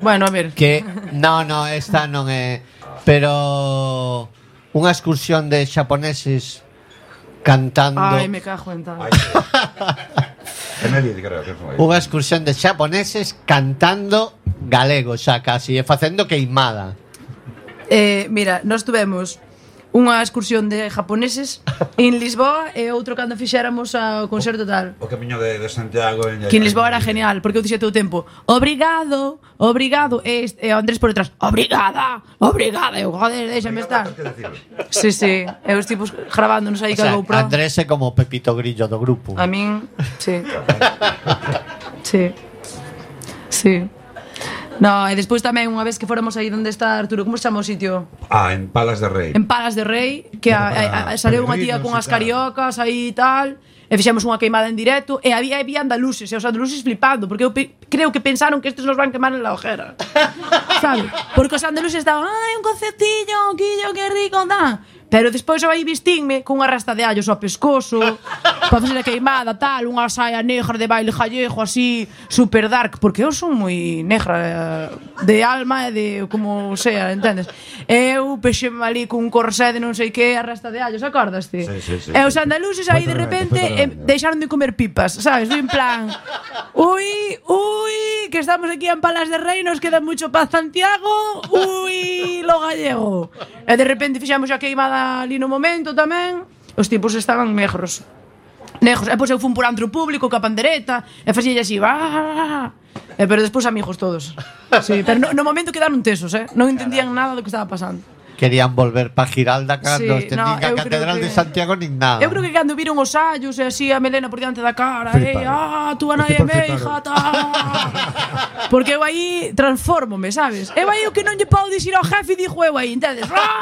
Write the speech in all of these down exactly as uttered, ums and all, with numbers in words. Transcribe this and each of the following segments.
Bueno, a ver. Que no, no, esta non é, pero unha excursión de xaponeses cantando. Ai, me cago en tal. Unha excursión de xaponeses cantando galego, xa casi, e facendo queimada. Eh, mira, nós tuvemos unha excursión de japoneses en Lisboa e outro cando fixéramos ao concerto tal. O camiño de, de Santiago en, Que en Lisboa era genial, porque eu dixei todo o tempo obrigado, obrigado, e, e Andrés por detrás obrigada, obrigada, eu, joder, déxame estar. Sí, sí, e os tipos grabándonos aí O sea, con GoPro. Andrés é como Pepito Grillo do grupo. A min, sí. Sí. Sí. No, e despois tamén unha vez que fóramos aí onde está Arturo, como se chama o sitio? Ah, en Palas de Rei. En Palas de Rei, que a, a, a, saleu unha tía con as cariocas aí e tal, e fixemos unha queimada en directo, e había, había andaluces, e os andaluces flipando, porque eu pe, creo que pensaron que estes nos van quemar en la ojera. Sabe? Porque os andaluces estaban, ai, un concertillo, quillo, que rico, da. Pero despois eu aí vistínme cunha rasta de allos ao pescozo para fazer a queimada, tal, unha saia negra de baile gallego así, super dark, porque eu son moi negra de alma e de como sea, entendes? Eu pexeme ali cun corsé de non sei que, a rasta de allos, acordaste? Sí, sí, sí, e os sí. andaluces aí de repente eh, deixaron de comer pipas, sabes? En plan, ui, ui, que estamos aquí en Palas de Rei, nos queda mucho para Santiago, ui, lo gallego. E de repente fixamos a queimada ali no momento tamén, os tipos estaban negros. Negros, e pois eu fun por antro público ca pandereta e facía así, va. E pero despois amigos todos. Sí, pero no, no momento quedaron tesos, eh. Non entendían nada do que estaba pasando. Querían volver pa Giralda cando Sí, sí, no, nin a eu Catedral creo de que- Santiago nin nada. Eu creo que cando viron os allos e así a melena por diante da cara, Fliparon. eh, ah, tú a Os nai é tipos meija, ta. Porque eu aí transfórmome, sabes? Eu aí o que non lle podo dicir ao jefe, dixo eu aí, entendes?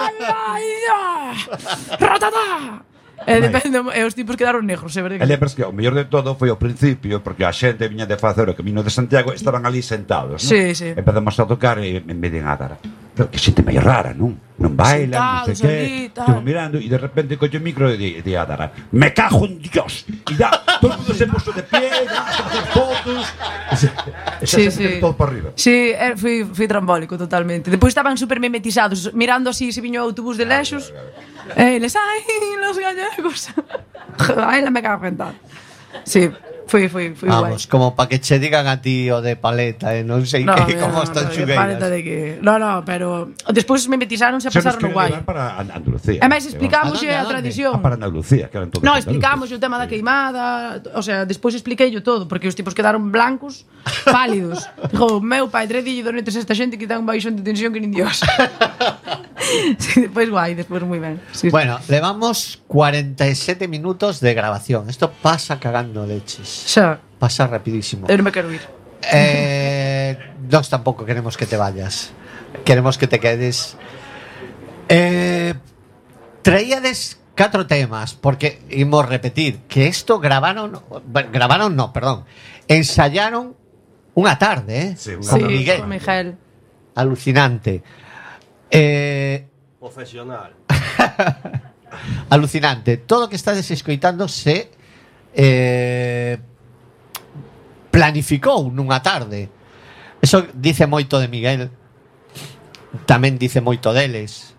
Ratata. E depende, e os tipos quedaron negros, é verdade. E lembras que o mellor de todo foi ao principio, porque a xente viña de facer o camiño de Santiago, estaban ali sentados, non? Sí, sí. Empezamos a tocar e me dicen, ah, Dara, pero que xente máis rara, non? Non bailan, non sei Sentados que. ali, tal. Estuvo mirando e de repente coño o micro e di, di a Dara, me cago en Dios. E ya, todo o mundo se puso de pie, a hacer fotos. E se, e xa Sí, se sí. meteu todo por arriba. Sí, er, fui, fui trambólico totalmente. Depois estaban super memetizados, mirando así se viño o autobús de lexos. E eles, ai, los gallegos. Ai, la me cago en tal. Sí, fui, fui, fui Vamos, guai. como pa que che digan a ti o de paleta, eh, non sei No, que, no, como no, están no, xugueiras. paleta de que... No, no, pero despois me metizaronse a Xa nos pasar no querían guai. levar para Andalucía. E máis explicamos ¿A dónde, a a dónde? tradición. Ah, para Andalucía, que eran todos No, andaluces. explicamos o tema da queimada, o sea, despois expliquei todo, porque os tipos quedaron blancos, pálidos. Dijo, meu pai, tres dillo donetes a esta xente que tan baixo de tensión que nin Dios. Sí, despois guai, despois moi ben. Sí, Bueno, levamos cuarenta y siete minutos de grabación. Esto pasa cagando leches. xa, Pasa rapidísimo. eu non me quero ir. Eh, nos tampoco queremos que te vayas. Queremos que te quedes. Eh, traíades cuatro temas, porque imos repetir que esto grabaron, bueno, grabaron no, perdón, ensayaron unha tarde, eh, Sí, unha con tarde. Miguel. con Miguel. Alucinante. Eh, Profesional. alucinante. Todo o que estades escoitando se eh, planificou nunha tarde. Eso dice moito de Miguel. Tamén dice moito deles.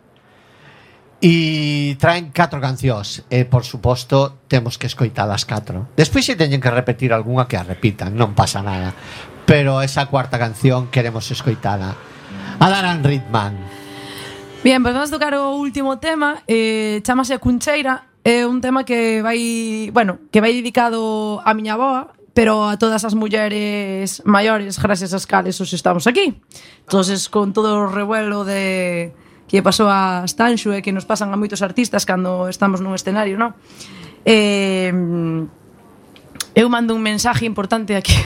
E traen catro cancións. E, por suposto, temos que escoitar as catro. Despois se teñen que repetir algunha que a repitan, non pasa nada. Pero esa cuarta canción queremos escoitala. Adaran Ritman. Bien, pues vamos a tocar o último tema, eh, chamase Cuncheira, é un tema que vai, bueno, que vai dedicado a miña avoa, pero a todas as mulleres maiores gracias ás cales os estamos aquí. Entonces, con todo o revuelo de que pasou a Stanxu e que nos pasan a moitos artistas cando estamos nun escenario, non? Eh, eu mando un mensaje importante aquí.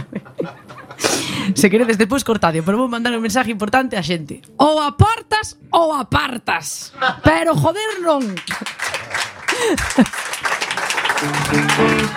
Se queredes despois cortadio, pero vou mandar un mensaje importante á xente. Ou aportas ou apartas. Pero joder non.